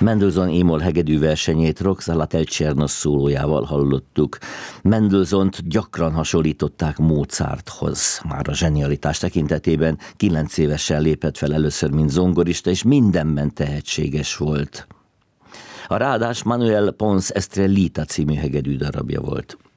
Mendelssohn émol hegedű versenyét Roxana Telcsernos szólójával hallottuk. Mendelssohnt gyakran hasonlították Mozarthoz. Már a zsenialitás tekintetében 9 évesen lépett fel először, mint zongorista, és mindenben tehetséges volt. A ráadás Manuel Pons Estrellita című hegedű darabja volt.